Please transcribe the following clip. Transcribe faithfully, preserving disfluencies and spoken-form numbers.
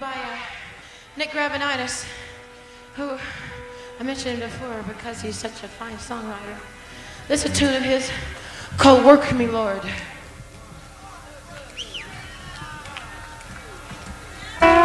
by uh, Nick Gravenitis, who I mentioned him before because he's such a fine songwriter. This is a tune of his called Work Me, Lord.